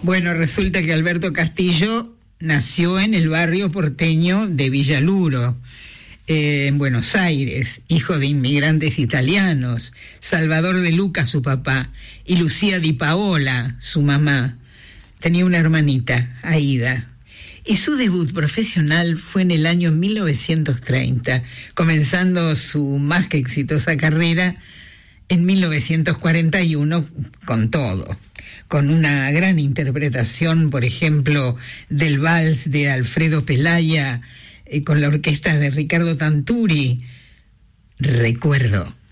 Bueno, resulta que Alberto Castillo nació en el barrio porteño de Villaluro, en Buenos Aires, hijo de inmigrantes italianos, Salvador de Luca, su papá, y Lucía Di Paola, su mamá. Tenía una hermanita, Aida. Y su debut profesional fue en el año 1930, comenzando su más que exitosa carrera en 1941 con todo, con una gran interpretación, por ejemplo, del vals de Alfredo Pelaya, con la orquesta de Ricardo Tanturi. Recuerdo.